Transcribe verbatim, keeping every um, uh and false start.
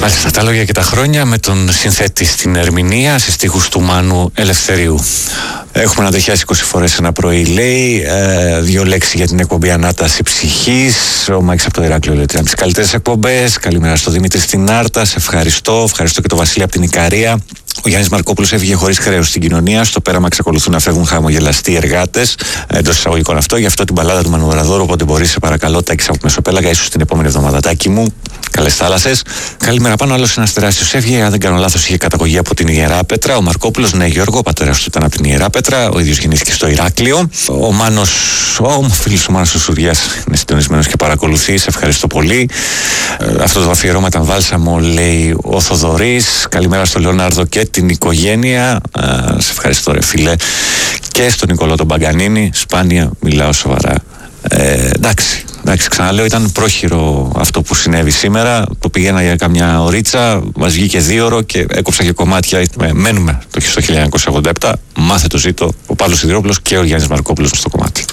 Μάλιστα, τα λόγια και τα χρόνια με τον συνθέτη στην ερμηνεία σε στίχους του Μάνου Ελευθερίου. Έχουμε ανατριχιάσει είκοσι φορές ένα πρωί, λέει. Ε, δύο λέξεις για την εκπομπή Ανάταση Ψυχής. Ο Μάκης από το Ηράκλειο λέει ότι είναι από τις καλύτερες εκπομπές. Καλημέρα στο Δημήτρη στην Άρτα. Σε ευχαριστώ. Ευχαριστώ και τον Βασίλη από την Ικαρία. Ο Γιάννης Μαρκόπουλος έφυγε χωρίς χρέος στην κοινωνία. Στο πέραμα εξακολουθούν να φεύγουν χαμογελαστοί εργάτες. Εντός εισαγωγικών αυτό. Γι' αυτό την μπαλάδα του Μανουδραδόρου. Οπότε μπορεί, σε παρακαλώ, Τάκης από Μεσοπέλαγα, ίσως την επόμενη εβδομάδα. Τάκη μου, καλές θάλασσες. Καλημέρα πάνω. Άλλος ένας τεράστιος έφυγε. Αν δεν κάνω λάθος, είχε καταγωγή από την Ιεράπετρα. Ο Μαρκόπουλος, ναι, Γιώργο, ο πατέρας του ήταν από την Ιεράπετρα. Ο ίδιος γεννήθηκε στο Ηράκλειο. Ο Μάνος, ο φίλος ο Μάνος ο Σουριάς είναι συντονισμένος και παρακολουθεί. Σε ευχαριστώ πολύ. Ε, αυτό το αφιερώμα ήταν βάλσαμο, λέει ο Θοδωρής. Καλημέρα στο Λεωνάρδο και την οικογένεια. Ε, σε ευχαριστώ, ρε φίλε. Και στον Νικολό τον Παγκανίνη. Σπάνια μιλάω σοβαρά. Ε, εντάξει, εντάξει, ξαναλέω, ήταν πρόχειρο αυτό που συνέβη σήμερα. Το πήγαινα για καμιά ωρίτσα, μας βγήκε δύο ώρο και έκοψα και κομμάτια. Ε, μένουμε το χίλια εννιακόσια ογδόντα επτά. Μάθε το ζήτω ο Παύλος Σιδηρόπουλος και ο Γιάννης Μαρκόπουλος στο κομμάτι.